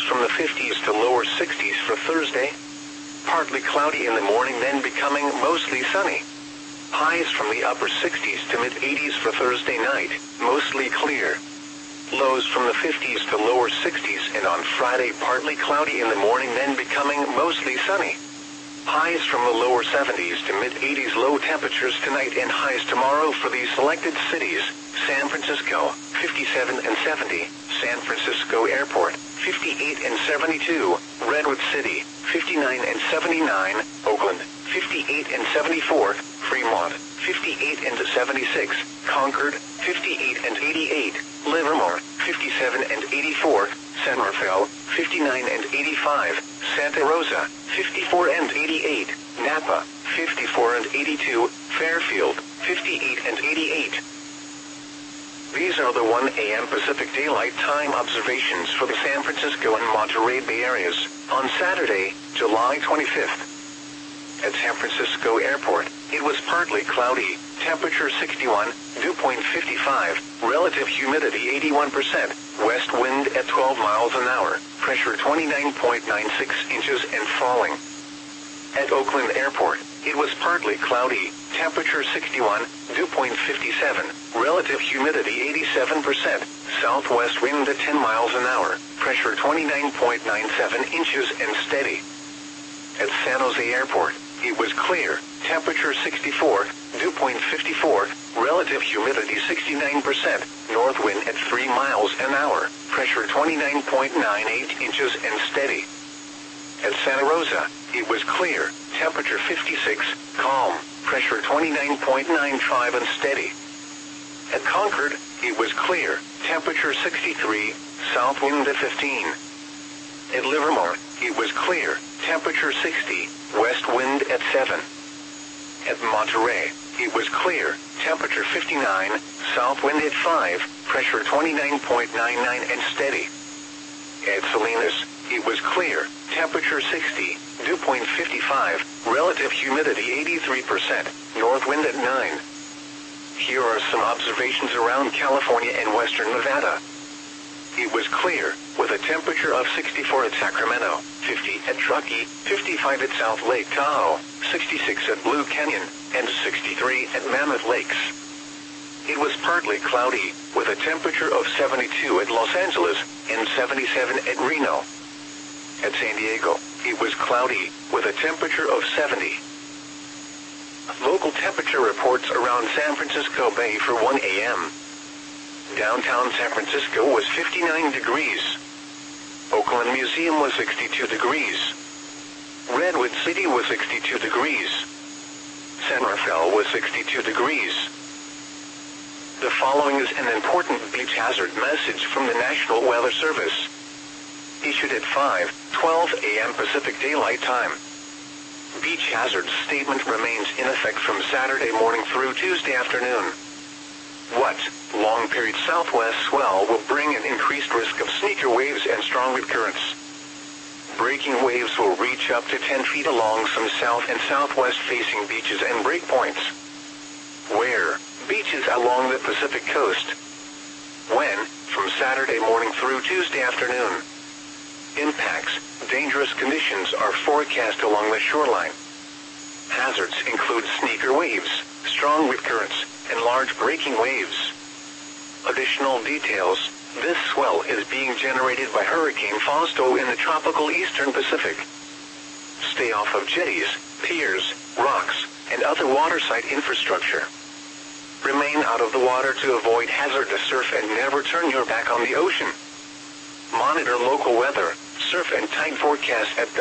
from the 50s to lower 60s for Thursday. Partly cloudy in the morning, then becoming mostly sunny. Highs from the upper 60s to mid-80s for Thursday night, mostly clear. Lows from the 50s to lower 60s, and on Friday partly cloudy in the morning, then becoming mostly sunny. Highs from the lower 70s to mid-80s. Low temperatures tonight and highs tomorrow for these selected cities: San Francisco, 57 and 70, San Francisco Airport, 58 and 72, Redwood City, 59 and 79, Oakland, 58 and 74, Fremont, 58 and 76, Concord, 58 and 88, Livermore, 57 and 84, San Rafael, 59 and 85, Santa Rosa, 54 and 88, Napa, 54 and 82, Fairfield, 58 and 88. These are the 1 a.m. Pacific Daylight Time observations for the San Francisco and Monterey Bay areas on Saturday, July 25th. At San Francisco Airport, it was partly cloudy, temperature 61, dew point 55, relative humidity 81%, west wind at 12 miles an hour, pressure 29.96 inches and falling. At Oakland Airport, it was partly cloudy, temperature 61, dew point 57, relative humidity 87%, southwest wind at 10 miles an hour, pressure 29.97 inches and steady. At San Jose Airport, it was clear, temperature 64, dew point 54, relative humidity 69%, north wind at 3 miles an hour, pressure 29.98 inches and steady. At Santa Rosa, it was clear, temperature 56, calm, pressure 29.95 and steady. At Concord, it was clear, temperature 63, south wind at 15. At Livermore, it was clear, temperature 60, west wind at 7. At Monterey, it was clear, temperature 59, south wind at 5, pressure 29.99 and steady. At Salinas, it was clear, temperature 60, dew point 55, relative humidity 83%, north wind at 9. Here are some observations around California and western Nevada. It was clear, with a temperature of 64 at Sacramento, 50 at Truckee, 55 at South Lake Tahoe, 66 at Blue Canyon, and 63 at Mammoth Lakes. It was partly cloudy, with a temperature of 72 at Los Angeles, and 77 at Reno. At San Diego, it was cloudy, with a temperature of 70. Local temperature reports around San Francisco Bay for 1 a.m. Downtown San Francisco was 59 degrees. Oakland Museum was 62 degrees. Redwood City was 62 degrees. San Rafael was 62 degrees. The following is an important beach hazard message from the National Weather Service. Issued at 5:12 a.m. Pacific Daylight Time. Beach hazard statement remains in effect from Saturday morning through Tuesday afternoon. What? Long period southwest swell will bring an increased risk of sneaker waves and strong wind currents. Breaking waves will reach up to 10 feet along some south and southwest facing beaches and breakpoints. Where? Beaches along the Pacific coast. When? From Saturday morning through Tuesday afternoon. Impacts. Dangerous conditions are forecast along the shoreline. Hazards include sneaker waves, strong wind currents, and large breaking waves. Additional details. This swell is being generated by Hurricane Fausto in the tropical eastern Pacific. Stay off of jetties, piers, rocks, and other waterside infrastructure. Remain out of the water to avoid hazardous surf and never turn your back on the ocean. Monitor local weather, surf and tide forecast at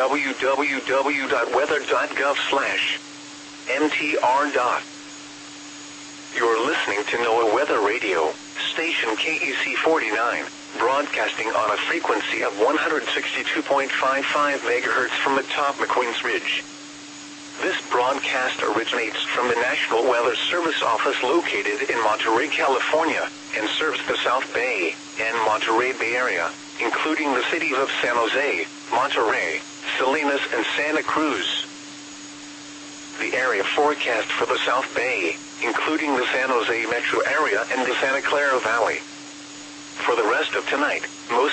www.weather.gov/mtr. You're listening to NOAA Weather Radio, station KEC 49, broadcasting on a frequency of 162.55 MHz from atop McQueen's Ridge. This broadcast originates from the National Weather Service office located in Monterey, California, and serves the South Bay and Monterey Bay area, including the cities of San Jose, Monterey, Salinas, and Santa Cruz. The area forecast for the South Bay, including the San Jose metro area and the Santa Clara Valley. For the rest of tonight, most